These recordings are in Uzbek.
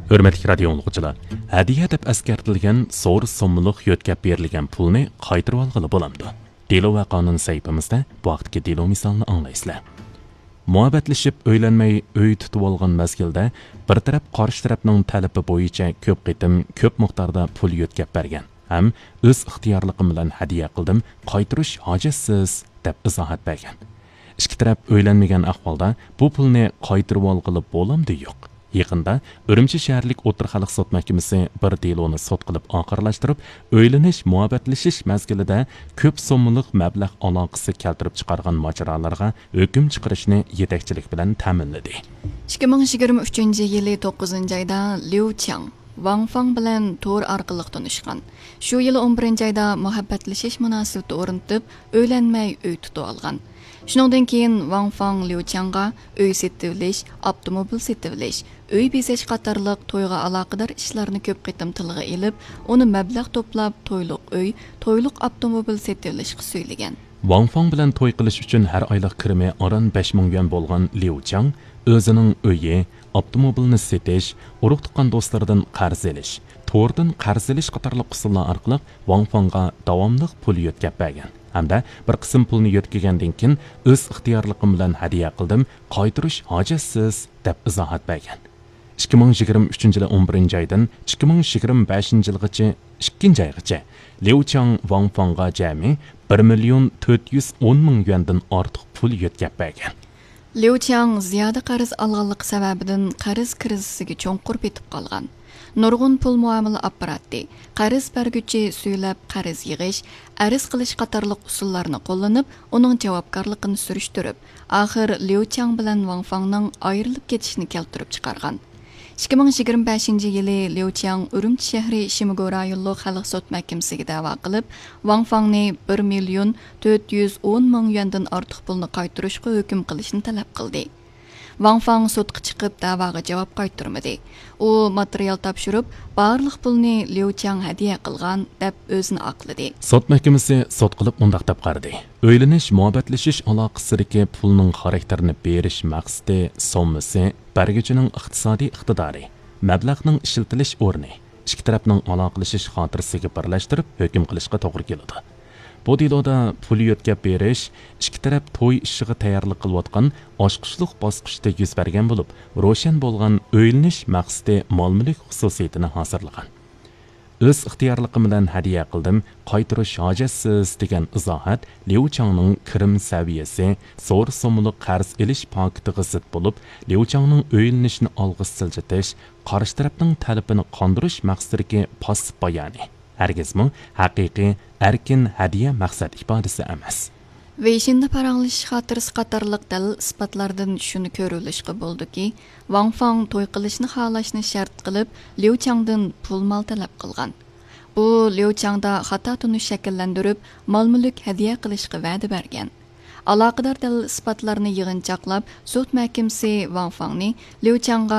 Hürmetli radio anlıqçılar, hadiye deb eskertilgan so'ri so'mliq yo'tkab berilgan pulni qaytarib olg'ili bo'lamdi. Delo va qonun saytimizda bu vaqtdagi delo misolini anglaysizlar. Muhabbatlashib o'ylanmay uy tutib olgan mezgilda bir taraf qarshi tarafning talabi bo'yicha ko'p qitim ko'p miqdorda pul yo'tkab bergan. Ham o'z ixtiyorligim bilan hadiya qildim, qaytarish hojatsiz deb izohat bergan. Ikki taraf o'ylanmagan ahvolda bu pulni qaytarib olg'ili bo'lamdi yo'q. Yaqında Ürümçi şəhərlik O'tir xalq sot məhkəməsi bir deloni sot qilib oxirlashtirib, o'ylanish, muhabbatlashish mezgilida ko'p so'mliq mablag' aloqasi keltirib chiqargan mojarolarga hukm chiqarishni yetakchilik bilan ta'minladi. 2023-yili 9-oyda Liu Qiang Wang Fang bilan to'r orqali tanishgan. Shu yili 11-oyda muhabbatlashish munosabati o'rnatib, o'ylanmay uy tutib olgan. Shuningdan keyin Wang Fang Liu Qiangga uy setilish, avtomobil setilish, uy bezash qatorliq to'yga aloqador ishlarni ko'p qitim tilga elib, uni mablag' to'plab to'yliq uy, to'yliq avtomobil setilishga so'ylagan. Wang Fang bilan to'y qilish uchun har oylik kirimi oran 5000 yuan bo'lgan Liu Qiang o'zining uyi, avtomobilni setish, urug' tuqqan do'stlaridan qarz olish, to'rdan qarz olish qatorliq usullar orqali Wang Fangga davomli pul yo'tkab bergan. Hamda bir qism pulni yo'tkagandan keyin o'z ixtiyorligim bilan hadiya qildim, qaytarish hojatsiz deb izohat bergan. 2023-yil 11-oydan 2025-yilgacha 2-oygacha Liu Qiang Wang Fangga jami 1,410,000 yuandan ortiq pul yo'tkab bergan. Liu Qiang ziyoda qarz olganlik sababidan qarz krizisiga cho'nqur petib qolgan. Nurg'un pul muomala apparati, qarz berguchi suylab qarz yig'ish, arz qilish qatorliq usullarni qo'llanib, uning javobgarligini surishtirib, oxir Liu Qiang bilan Wang Fangning ayrilib ketishini keltirib chiqargan. 2025-yili Liu Qiang Urumchi shahri Shimigo rayonlik xalq sot mahkamasiga da'vo qilib, Wang Fangni 1,410,000 yuandan ortiq pulni qaytarishga hukm qilishni talab qildi. Wang Fang sudga chiqib da'voga javob qaytarmadi. U material topshirib, barliq pulni Liu Qiang hadiya qilgan deb o'zini aqladi. Sot mahkamasi sot qilib undaq deb qaradi. O'ylanish, muhabbatlashish aloqasidagi pulning xarakterini berish maqsadi, sommasi, berguchining iqtisodiy iqtidori, mablag'ning ishlatilish o'rni, ikki tarafning aloqalashish xotirasiga birlashtirib hukm qilishga to'g'ri keladi. Bu deloda pul yo'tkab berish ikki taraf to'y ishiga tayyorlik qilayotgan oshqishliq bosqichda yuz bergan bo'lib, ro'shan bo'lgan o'ylanish maqsadi mol-mulk xususiyatini hozirlagan. O'z ixtiyorligim bilan hadiya qildim, qaytarish hojatsiz degan izohat Liu Qiangning kirim saviyasi, so'ri so'mliq qarz elish paketiga zid bo'lib, Liu Qiangning o'ylanishni olg'a siljitish, qarshi tarafning talabini qondirish maqsadidagi passiv bayoni. Herkesmi haqiqiy erkin hadiya maqsad ifodasi emas. Veyshinda paranglish xotirasi qatorliq dalil isbotlardan shuni ko'rilishga bo'ldiki, Wang Fang to'y qilishni xohlashni shart qilib, Liu Qiangdan pul mol talab qilgan. Bu Liu Qiangda xato tunish shakllantirib, mol-mulk hadiya qilishga va'da bergan. Aloqador dalil isbotlarni yig'inchoqlab, sud mahkamasi Wang Fangni Liu Qiangga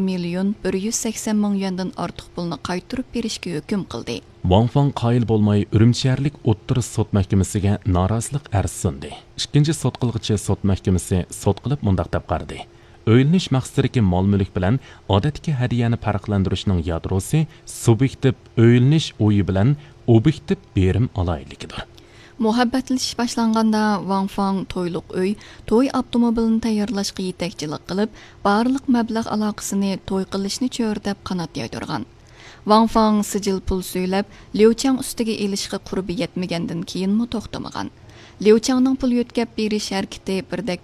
1,180,000 yuandan ortiq pulni qaytarib berishga hukm qildi. Wang Fang qoyil bo'lmay Urumchi shaharlik O'tir sot mahkamasiga norozilik arz sundi. Ikkinchi sot qilg'ichi sot mahkamasi sot qilib mundaq deb qaradi. O'ylanish maqsadidagi mol-mulk bilan odatdagi hadiyani farqlantirishning yadrosi subyektiv o'ylanish o'yi bilan obyektiv berim alayligidir. Muhabbatlashish boshlanganda Wang Fang to'yliq uy, to'y avtomobilini tayyorlashga yetakchilik qilib, barliq mablag' aloqasini to'y qilishni cho'rdab qanot yoydirgan. Wang Fang sijil pul suylab, Liu Qiang ustiga elishga qurbi yetmagandan keyin to'xtamagan. Liu Qiangning pul yo'tkab berish harakati birdek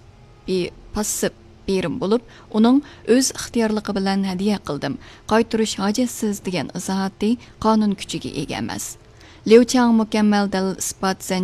passiv berim bo'lib, uning o'z ixtiyorligi bilan hadiya qildim, qaytarish hojatsiz degan izohati qonun kuchiga ega emas. Liu Qiang mukammal dalil isbot